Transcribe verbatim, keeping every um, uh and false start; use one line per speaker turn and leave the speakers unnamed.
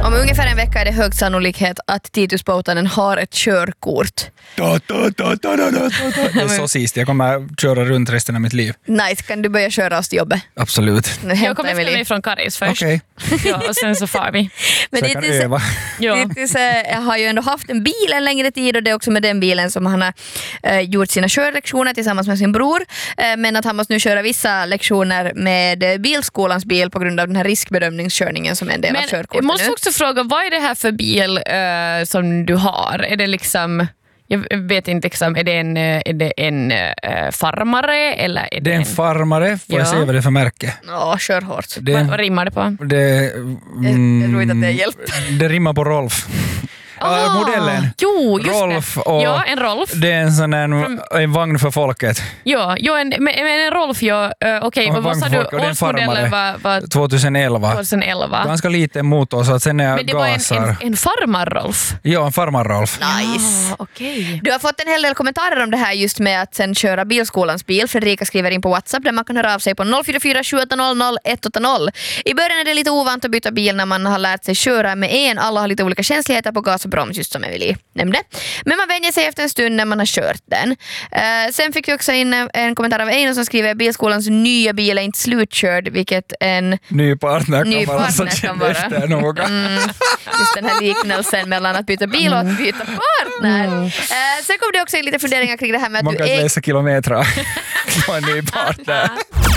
Om ungefär en vecka är det hög sannolikhet att Titus Poutanen har ett körkort.
Da, da, da, da, da, da. Det är så sist. Jag kommer köra runt resten av mitt liv.
Nice, kan du börja köra oss till jobbet?
Absolut.
Jag kommer efter mig från Karis först.
Okej.
Ja, och sen så far vi.
Men
Så jag kan
Titus,
öva.
Ja.
Titus äh, har ju ändå haft en bil en längre tid och det är också med den bilen som han har äh, gjort sina körlektioner tillsammans med sin bror. Äh, men att han måste nu köra vissa lektioner med äh, bilskolans bil på grund av den här riskbedömningskörningen som är en del
Men
av körkortet
jag måste
nu.
också fråga, vad är det här för bil uh, som du har? Är det liksom... Jag vet inte, liksom, är det en, är det en uh, farmare eller är det,
Det är en farmare. Får jag
Ja.
se vad det är för märke?
Ja, kör hårt.
Det,
Vad, vad rimmar det på?
det, mm,
Jag tror inte att det hjälper.
det rimmar på Rolf.
Ah,
modellen.
Jo, just
Rolf
det.
och
Ja, en Rolf.
det är en sån en, en vagn för folket.
Ja, jo, en, men, men en Rolf, ja. Uh, Okej,
Och en
vad sa
vagn
du?
för folk, och det är en
Årsmodellen
farmare.
var, var
tjugoelva.
tjugoelva.
Ganska liten motor så att sen när jag
Men det var en,
gasar.
en, en farmar-Rolf.
Ja, en farmar-Rolf.
Nice.
Ah, okej.
Du har fått en hel del kommentarer om det här just med att sen köra bilskolans bil. Fredrika skriver in på WhatsApp där man kan höra av sig på noll fyra fyra sju åtta noll noll ett åtta noll. I början är det lite ovant att byta bil när man har lärt sig köra med en. Alla har lite olika känsligheter på gas och broms, just som Emily nämnde. Men man vänjer sig efter en stund när man har kört den. Uh, sen fick vi också in en, en kommentar av Eino som skriver: bilskolans nya bil är inte slutkörd, vilket en
Ny partner
ny
kan vara så
partner kan
känd
vara.
efter noga.
Mm, just den här liknelsen mellan att byta bil och att byta partner.
Mm.
Uh, sen kom det också in lite funderingar kring det här med att
Man
du
kan
är...
läsa kilometrar på en ny partner.